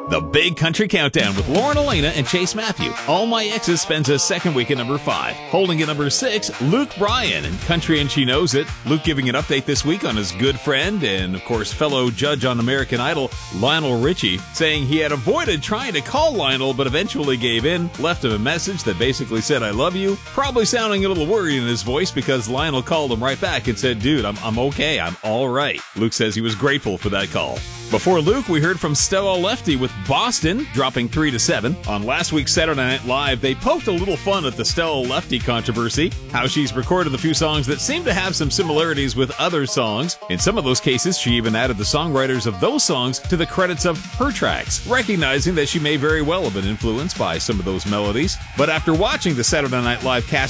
The Big Country Countdown with Lauren Elena and Chase Matthew. All My Exes spends a second week at number 5. Holding at number 6, Luke Bryan and Country and She Knows It. Luke giving an update this week on his good friend and, of course, fellow judge on American Idol, Lionel Richie, saying he had avoided trying to call Lionel but eventually gave in, left him a message that basically said, "I love you," probably sounding a little worried in his voice because Lionel called him right back and said, "Dude, I'm okay, I'm all right." Luke says he was grateful for that call. Before Luke, we heard from Stella Lefty with Boston, dropping 3 to 7. On last week's Saturday Night Live, they poked a little fun at the Stella Lefty controversy, how she's recorded a few songs that seem to have some similarities with other songs. In some of those cases, she even added the songwriters of those songs to the credits of her tracks, recognizing that she may very well have been influenced by some of those melodies. But after watching the Saturday Night Live cast